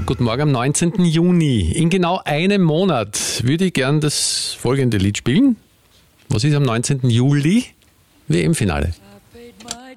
Guten Morgen am 19. Juni. In genau einem Monat würde ich gern das folgende Lied spielen. Was ist am 19. Juli? WM-Finale.